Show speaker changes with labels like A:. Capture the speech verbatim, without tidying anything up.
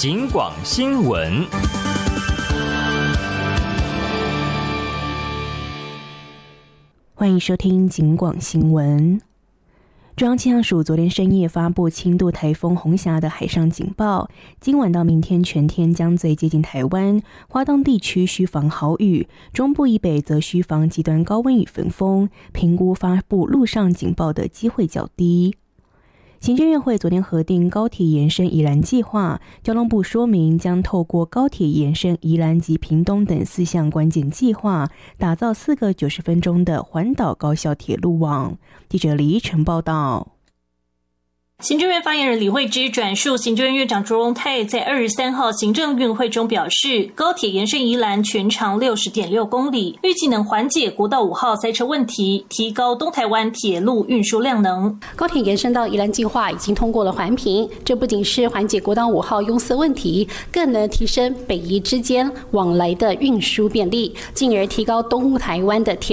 A: 警广新闻。
B: 欢迎收听警广新闻。中央气象署昨天深夜发布轻度台风红霞的海上警报，今晚到明天全天将最接近台湾，花东地区需防豪雨，中部以北则需防极端高温与焚风，评估发布陆上警报的机会较低。行政院会昨天核定高铁延伸宜兰计划，交通部说明将透过高铁延伸宜兰及屏东等四项关键计划，打造四个九十分钟的环岛高效铁路网。记者李依晨报道。
C: 行政院发言人李慧芝转述行政院院长卓荣泰在二十三号行政院会中表示，高铁延伸宜兰全长 六十点六公里，预计能缓解国道五号塞车问题，提高东台湾铁路运输量能。
D: 高铁延伸到宜兰计划已经通过了环评，这不仅是缓解国道五号拥塞问题，更能提升北宜之间往来的运输便利，进而提高东台湾的铁